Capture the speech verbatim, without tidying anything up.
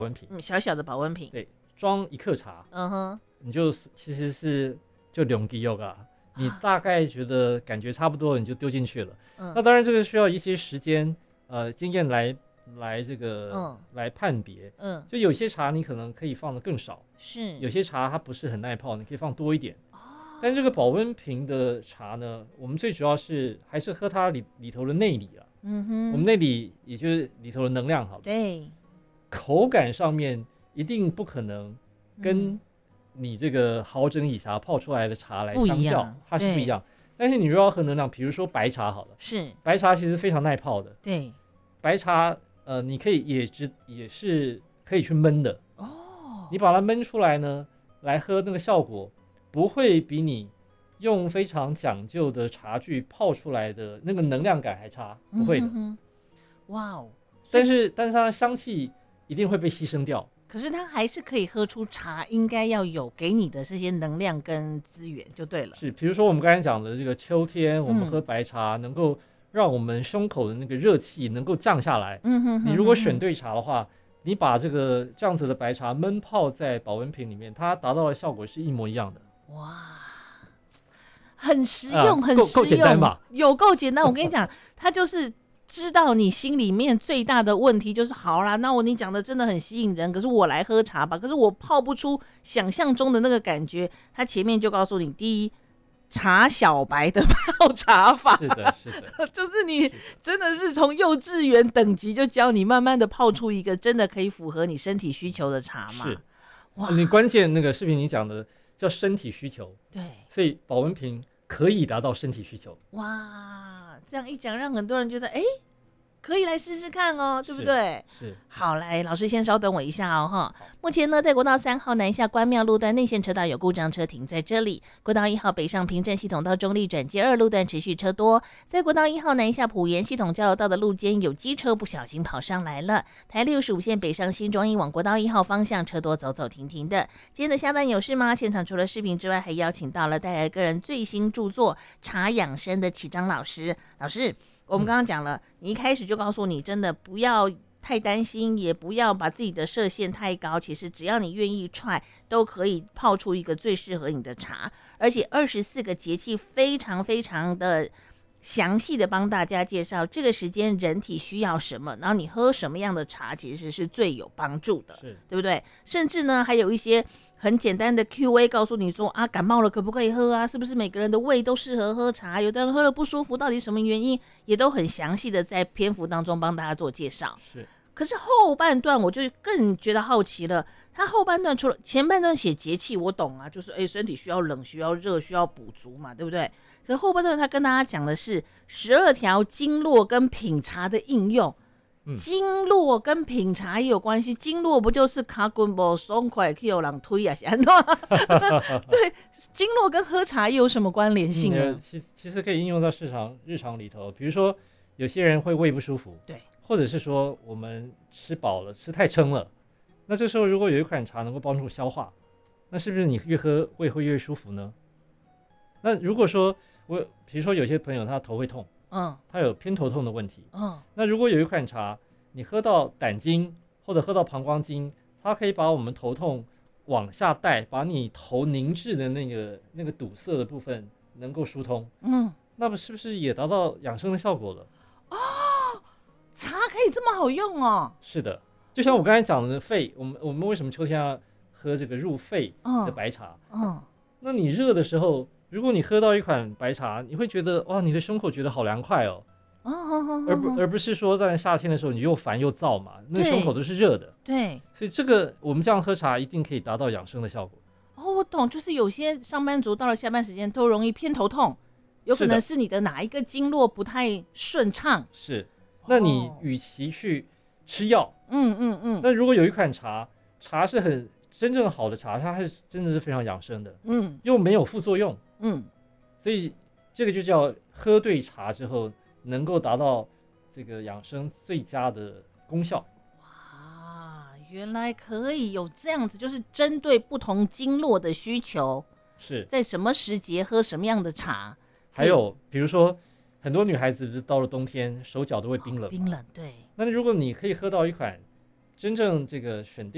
温瓶， 嗯，小小的保温瓶， 对，装一克茶， 嗯哼， 你就其实是就两滴 yoga， 你大概觉得感觉差不多了，你就丢进去了。 嗯， 那当然这个需要一些时间，呃，经验来来这个、 嗯、 来判别。 嗯， 就有些茶你可能可以放的更少， 是， 有些茶它不是很耐泡，你可以放多一点。但这个保温瓶的茶呢，我们最主要是还是喝它里里头的内里啊。 嗯哼， 我们内里也就是里头的能量好了。 对， 口感上面一定不可能跟你这个毫整以茶泡出来的茶来相较，它是不一样。但是你如果要喝能量，比如说白茶好了， 是白茶其实非常耐泡的。 对， 白茶呃，你可以也只也是可以去焖的哦。你把它焖出来呢，来喝那个效果不会比你用非常讲究的茶具泡出来的那个能量感还差，不会的。嗯、 哇哦！ 但是但是它的香气一定会被牺牲掉。 可是它还是可以喝出茶应该要有给你的这些能量跟资源就对了。 是，比如说我们刚才讲的这个秋天，我们喝白茶、嗯、能够让我们胸口的那个热气能够降下来。嗯哼哼哼，你如果选对茶的话，你把这个这样子的白茶闷泡在保温瓶里面，它达到的效果是一模一样的。 哇，很实用，啊、很实用， 够简单吧？ 有够简单。我跟你讲，它就是知道你心里面最大的问题就是好啦，那我你讲的真的很吸引人，可是我来喝茶吧，可是我泡不出想象中的那个感觉。他前面就告诉你，第一，茶小白的泡茶法， 是的，是的， 就是你真的是从幼稚园等级就教你慢慢的泡出一个真的可以符合你身体需求的茶嘛。 是，哇，你关键那个视频你讲的叫身体需求， 对， 所以保温瓶可以达到身体需求。 哇，这样一讲让很多人觉得哎，可以来试试看哦，对不对？ 是。 好，来，老师先稍等我一下哦哈。目前呢，在国道三号南下关庙路段内线车道有故障车停在这里。国道一号北上平镇系统到中立转接二路段持续车多。在国道一号南下埔盐系统交流道的路肩有机车不小心跑上来了。台六十五线北上新庄一往国道一号方向车多走走停停的。今天的下班有事吗？现场除了视频之外，还邀请到了带来个人最新著作《茶养生》的启章老师。老师，我们刚刚讲了，你一开始就告诉你，真的不要太担心，也不要把自己的设限太高。其实只要你愿意try，都可以泡出一个最适合你的茶。而且二十四个节气非常非常的详细的帮大家介绍这个时间人体需要什么，然后你喝什么样的茶其实是最有帮助的，对不对？甚至呢，还有一些很简单的 Q A 告诉你说啊，感冒了可不可以喝啊？是不是每个人的胃都适合喝茶？有的人喝了不舒服，到底什么原因？也都很详细的在篇幅当中帮大家做介绍。 是。 可是后半段我就更觉得好奇了，他后半段除了前半段写节气，我懂啊，就是哎身体需要冷、需要热、需要补足嘛，对不对？可是后半段他跟大家讲的是十二条经络跟品茶的应用。嗯、经络跟品茶也有关系，经络不就是卡滚不松快可以有人推啊？对，经络跟喝茶又有什么关联性呢？ 嗯、其其实可以应用到市场日常里头，比如说有些人会胃不舒服， 对， 或者是说我们吃饱了，吃太撑了，那这时候如果有一款茶能够帮助消化，那是不是你越喝胃会越舒服呢？那如果说我比如说有些朋友他头会痛。嗯，他有偏头痛的问题。嗯，那如果有一款茶，你喝到胆经或者喝到膀胱经，它可以把我们头痛往下带，把你头凝滞的那个那个堵塞的部分能够疏通。嗯，那么是不是也达到养生的效果了？ 哦，茶可以这么好用哦。 是的，就像我刚才讲的肺，我们我们为什么秋天要喝这个入肺的白茶？嗯，嗯那你热的时候。如果你喝到一款白茶，你会觉得哇，你的胸口觉得好凉快哦，哦哦哦而不而不是说在夏天的时候你又烦又燥嘛，那个胸口都是热的。 对， 所以这个我们这样喝茶一定可以达到养生的效果。 哦，我懂，就是有些上班族到了下班时间都容易偏头痛，有可能是你的哪一个经络不太顺畅。 是，那你与其去吃药，嗯嗯嗯，那如果有一款茶，茶是很真正好的茶，它是真的是非常养生的，嗯，又没有副作用。嗯，所以这个就叫喝对茶之后能够达到这个养生最佳的功效。 哇，原来可以有这样子，就是针对不同经络的需求， 是在什么时节喝什么样的茶。 还有比如说很多女孩子不是到了冬天手脚都会冰冷、哦、 冰冷，对。 那如果你可以喝到一款真正这个选定